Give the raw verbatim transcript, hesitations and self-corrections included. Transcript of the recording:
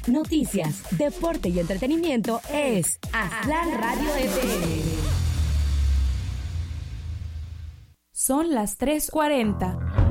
noticias, deporte y entretenimiento es Aztlán Radio F M. Son las tres cuarenta.